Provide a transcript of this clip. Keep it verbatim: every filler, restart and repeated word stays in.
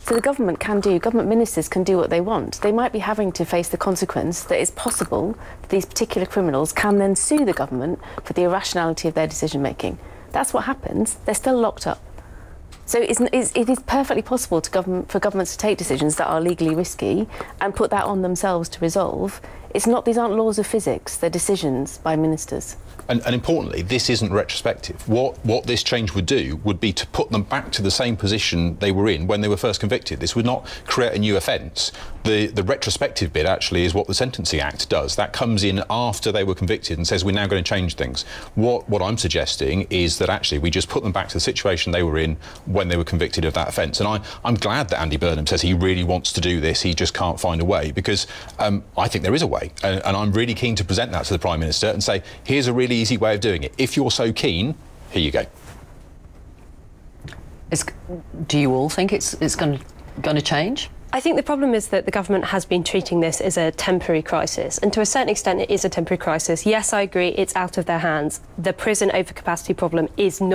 So the government can do, government ministers can do what they want. They might be having to face the consequence that it's possible that these particular criminals can then sue the government for the irrationality of their decision making. That's what happens. They're still locked up. So it's, it's, it is perfectly possible to government, for governments to take decisions that are legally risky and put that on themselves to resolve. It's not, these aren't laws of physics, they're decisions by ministers. And, and importantly, this isn't retrospective. What, what this change would do would be to put them back to the same position they were in when they were first convicted. This would not create a new offence. The, the retrospective bit actually is what the Sentencing Act does. That comes in after they were convicted and says we're now going to change things. What, what I'm suggesting is that actually we just put them back to the situation they were in when they were convicted of that offence. And I, I'm glad that Andy Burnham says he really wants to do this, he just can't find a way, because um, I think there is a way. And, and I'm really keen to present that to the Prime Minister and say, here's a really easy way of doing it. If you're so keen, here you go. It's, do you all think it's, it's going to change? I think the problem is that the government has been treating this as a temporary crisis, and to a certain extent it is a temporary crisis. Yes, I agree, it's out of their hands. The prison overcapacity problem is not